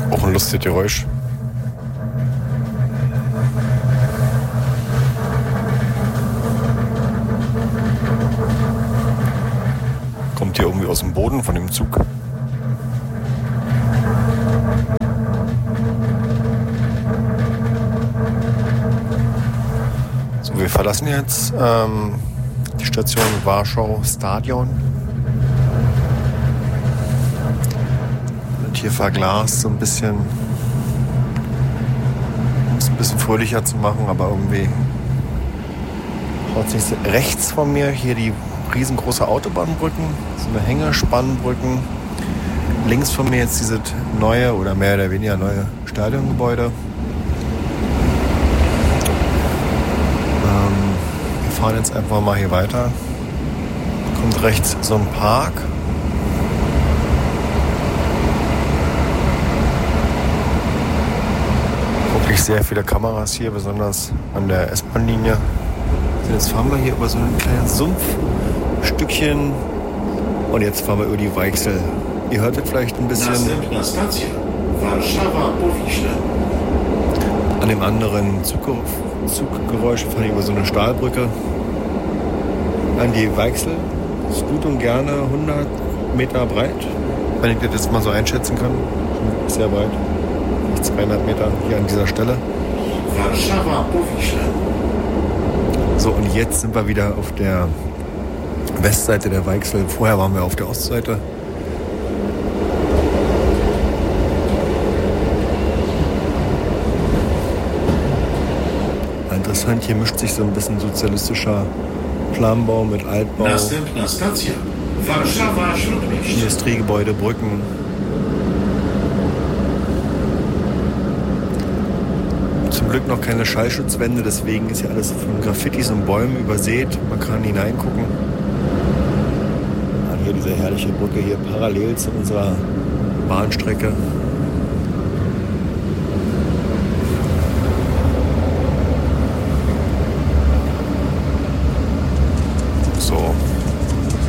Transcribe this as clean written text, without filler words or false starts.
Auch ein lustiges Geräusch. Kommt hier irgendwie aus dem Boden von dem Zug. So, wir verlassen jetzt die Station Warschau Stadion. Und hier verglast so ein bisschen, um es ein bisschen fröhlicher zu machen, aber irgendwie rechts von mir hier die riesengroße Autobahnbrücken, so eine Hängespannbrücken. Links von mir jetzt dieses neue oder mehr oder weniger neue Stadiongebäude. Wir fahren jetzt einfach mal hier weiter. Kommt rechts so ein Park. Wirklich sehr viele Kameras hier, besonders an der S-Bahn-Linie. Jetzt fahren wir hier über so ein kleines Sumpfstückchen und jetzt fahren wir über die Weichsel. Ihr hörtet vielleicht ein bisschen an dem anderen Zuggeräusch, fahren wir über so eine Stahlbrücke an die Weichsel. Ist gut und gerne 100 Meter breit, wenn ich das jetzt mal so einschätzen kann. Sehr breit, 200 Meter hier an dieser Stelle. So, und jetzt sind wir wieder auf der Westseite der Weichsel. Vorher waren wir auf der Ostseite. Interessant, hier mischt sich so ein bisschen sozialistischer Planbau mit Altbau. Industriegebäude, Brücken. Zum Glück noch keine Schallschutzwände, deswegen ist hier alles von Graffitis und Bäumen übersät. Man kann hineingucken. Hier diese herrliche Brücke hier parallel zu unserer Bahnstrecke.